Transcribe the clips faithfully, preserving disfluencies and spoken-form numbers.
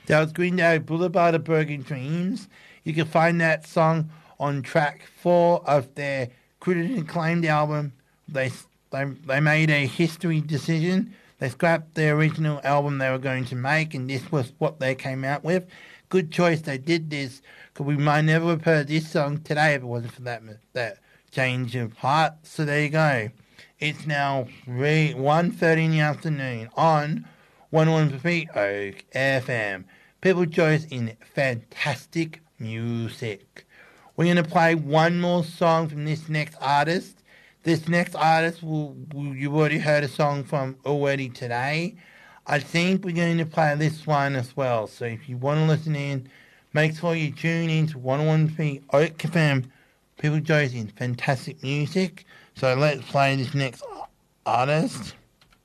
That was Green Day Boulevard of Broken Dreams. You can find that song on track four of their critically acclaimed album. They, they, they made a history decision. They scrapped the original album they were going to make, and this was what they came out with. Good choice they did this, because we might never have heard this song today if it wasn't for that that change of heart. So there you go. It's now one thirty in the afternoon on one oh one point three Oak F M. People's choice in fantastic music. We're going to play one more song from this next artist. This next artist, will, will, you've already heard a song from already today. I think we're going to play this one as well. So if you want to listen in, make sure you tune in to one oh one point three Oak F M. People choice in fantastic music. So let's play this next artist.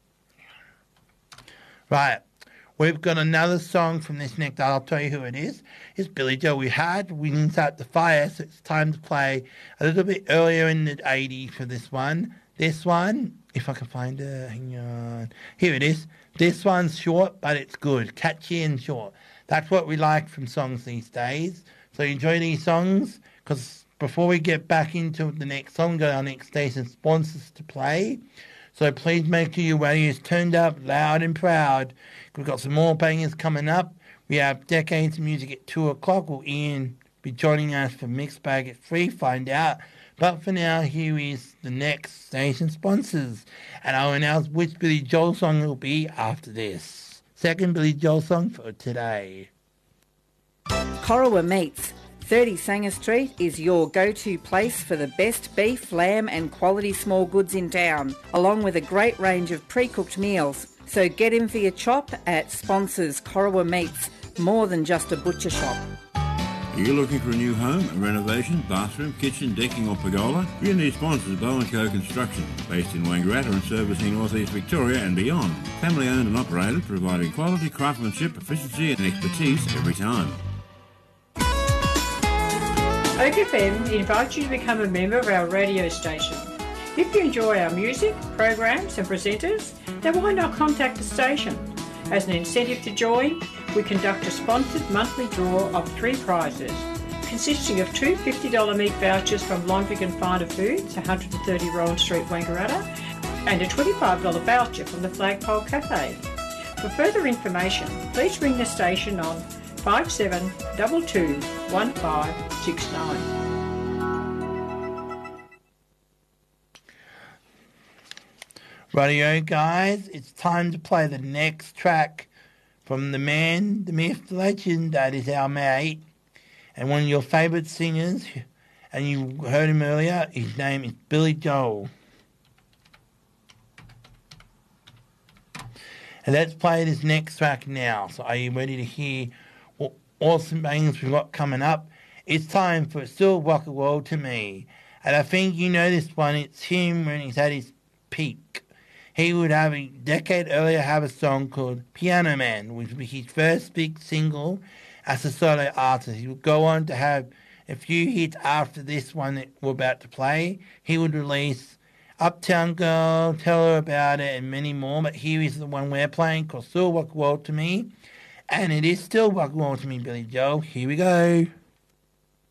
Right. We've got another song from this next artist. I'll tell you who it is. It's Billy Joel. We had We Didn't Start the Fire, so it's time to play a little bit earlier in the eighties for this one. This one, if I can find it, hang on. Here it is. This one's short, but it's good. Catchy and short. That's what we like from songs these days. So enjoy these songs, because before we get back into the next song, we've got our next station sponsors to play. So please make sure your radio is turned up loud and proud. We've got some more bangers coming up. We have Decades of Music at two o'clock. Will Ian be joining us for Mixed Bag at three? Find out. But for now, here is the next station sponsors. And I'll announce which Billy Joel song it will be after this. Second Billy Joel song for today. Corowa Meats. thirty Sanger Street is your go-to place for the best beef, lamb and quality small goods in town, along with a great range of pre-cooked meals. So get in for your chop at sponsors Corowa Meats, more than just a butcher shop. Are you looking for a new home, a renovation, bathroom, kitchen, decking or pergola? You need sponsors Bow and Co Construction, based in Wangaratta and servicing North East Victoria and beyond. Family owned and operated, providing quality craftsmanship, efficiency and expertise every time. Oak F M invites you to become a member of our radio station. If you enjoy our music, programs and presenters, then why not contact the station? As an incentive to join, we conduct a sponsored monthly draw of three prizes, consisting of two fifty dollars meat vouchers from Lonvik and Finer Foods, one thirty Rowan Street, Wangaratta, and a twenty-five dollars voucher from the Flagpole Cafe. For further information, please ring the station on five seven two two, one five six nine. Radio guys, it's time to play the next track from the man, the myth, the legend, that is our mate, and one of your favourite singers, and you heard him earlier, his name is Billy Joel. And let's play this next track now. So are you ready to hear what awesome bangers we've got coming up? It's time for Still Rock a World to Me. And I think you know this one, it's him when he's at his peak. He would have a decade earlier have a song called Piano Man, which would be his first big single as a solo artist. He would go on to have a few hits after this one that we're about to play. He would release Uptown Girl, Tell Her About It, and many more. But here is the one we're playing called Still Rock a World to Me. And it is Still Rock a World to Me, Billy Joel. Here we go.